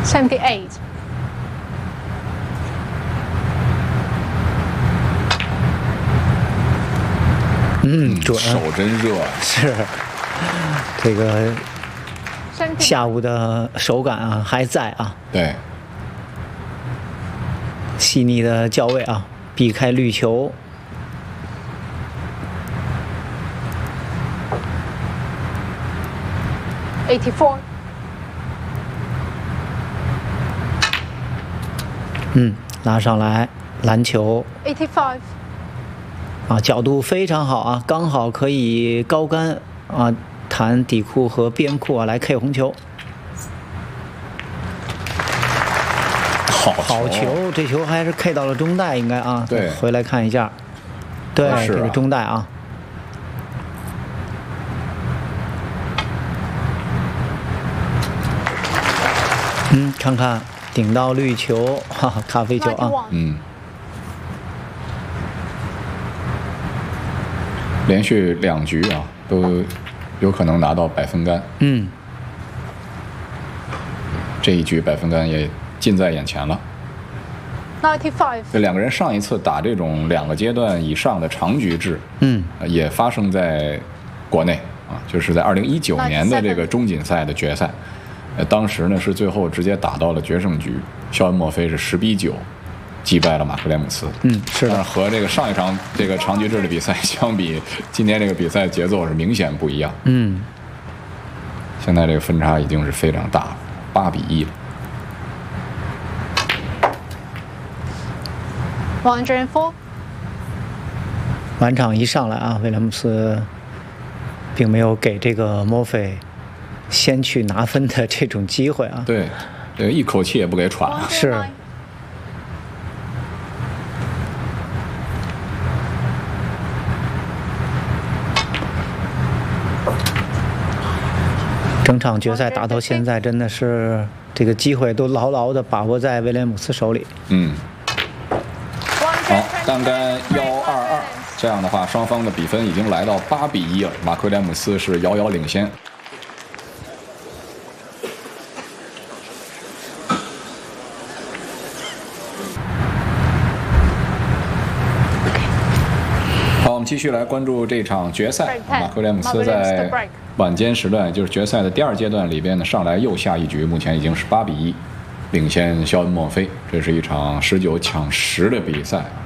78. 准， 手真热啊！ 是这个 79. 下午的手感啊还在啊， 对， 细腻的脚位啊，避开绿球。 84. 拉上来篮球 85. 啊，角度非常好啊，刚好可以高杆啊弹底裤和边裤啊来 K 红球。好球，这球还是 K 到了中带，应该啊。 对， 回来看一下。对，这个中带啊。看看顶到绿球，哈哈，咖啡球啊。 连续2局啊，都有可能拿到百分杆。这一局百分杆也近在眼前了。 95. 这2个人上一次打这种2个阶段以上的长局制，也发生在国内啊，就是在2019年的这个中锦赛的决赛。当时呢是最后直接打到了决胜局，肖恩·墨菲是10比9击败了马克·莱姆斯。 是的。 但是和这个上一场这个长局制的比赛相比，今天这个比赛节奏是明显不一样。现在这个分差已经是非常大了，8比1了。 104. 晚场一上来啊，威廉姆斯并没有给这个墨菲先去拿分的这种机会啊。 对，这个一口气也不给喘啊。 是。整场决赛打到现在，真的是这个机会都牢牢地把握在威廉姆斯手里。 好，单杆122，这样的话，双方的比分已经来到8比1了，马克·莱姆斯是遥遥领先。好，我们继续来关注这场决赛。马克·莱姆斯在晚间时段，也就是决赛的第2阶段里边呢，上来又下一局，目前已经是8比1，领先肖恩·墨菲。这是一场19抢10的比赛。